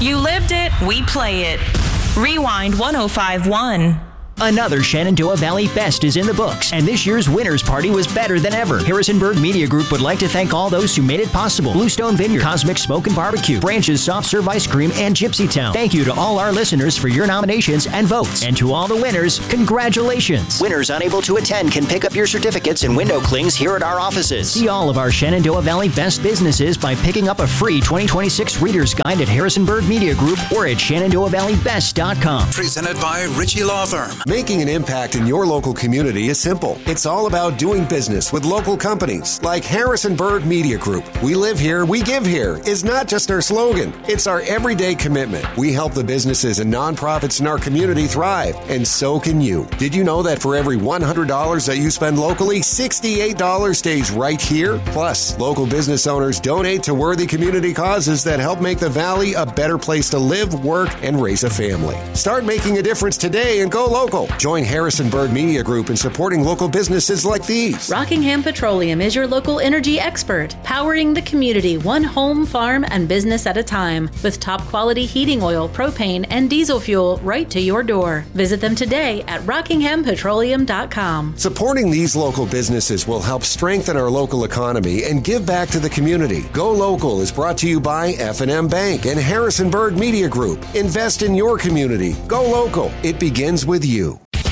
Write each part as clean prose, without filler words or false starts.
You lived it, we play it. Rewind 105.1. Another Shenandoah Valley Best is in the books, and this year's winners party was better than ever. Harrisonburg Media Group would like to thank all those who made it possible. Bluestone Vineyard, Cosmic Smoke and Barbecue, Branches Soft Serve Ice Cream, and Gypsy Town. Thank you to all our listeners for your nominations and votes. And to all the winners, congratulations. Winners unable to attend can pick up your certificates and window clings here at our offices. See all of our Shenandoah Valley Best businesses by picking up a free 2026 Reader's Guide at Harrisonburg Media Group or at ShenandoahValleyBest.com. Presented by Ritchie Law Firm. Making an impact in your local community is simple. It's all about doing business with local companies like Harrisonburg Media Group. We live here, we give here is not just our slogan. It's our everyday commitment. We help the businesses and nonprofits in our community thrive, and so can you. Did you know that for every $100 that you spend locally, $68 stays right here? Plus, local business owners donate to worthy community causes that help make the Valley a better place to live, work, and raise a family. Start making a difference today and go local. Join Harrisonburg Media Group in supporting local businesses like these. Rockingham Petroleum is your local energy expert, powering the community one home, farm, and business at a time with top quality heating oil, propane, and diesel fuel right to your door. Visit them today at rockinghampetroleum.com. Supporting these local businesses will help strengthen our local economy and give back to the community. Go Local is brought to you by F&M Bank and Harrisonburg Media Group. Invest in your community. Go local. It begins with you.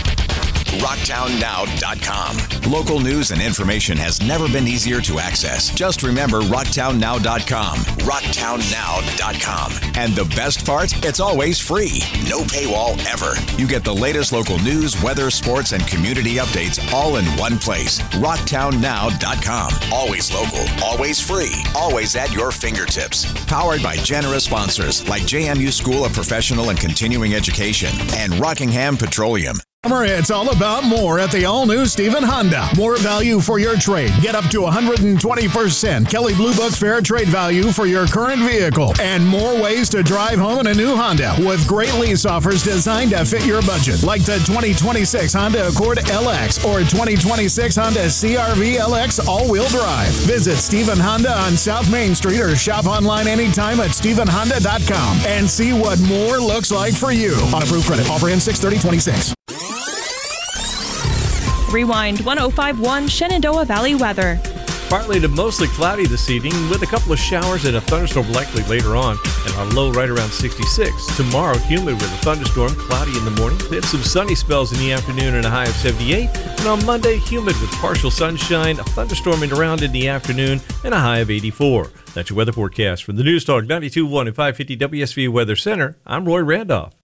RocktownNow.com. Local news and information has never been easier to access. Just remember RocktownNow.com. RocktownNow.com. And the best part? It's always free. No paywall ever. You get the latest local news, weather, sports, and community updates all in one place. RocktownNow.com. Always local, always free, always at your fingertips. Powered by generous sponsors like JMU School of Professional and Continuing Education and Rockingham Petroleum. Summer, it's all about more at the all-new Stephen Honda. More value for your trade. Get up to 120% Kelley Blue Book Fair Trade Value for your current vehicle. And more ways to drive home in a new Honda with great lease offers designed to fit your budget. Like the 2026 Honda Accord LX or 2026 Honda CR-V LX all-wheel drive. Visit Stephen Honda on South Main Street or shop online anytime at StephenHonda.com and see what more looks like for you. On approved credit. Offer ends 6/30/26. Rewind 105.1 Shenandoah Valley weather. Partly to mostly cloudy this evening with a couple of showers and a thunderstorm likely later on, and our low right around 66. Tomorrow, humid with a thunderstorm, cloudy in the morning. We have some sunny spells in the afternoon and a high of 78. And on Monday, humid with partial sunshine, a thunderstorming around in the afternoon, and a high of 84. That's your weather forecast from the News Talk 92.1 and 550 WSV Weather Center. I'm Roy Randolph.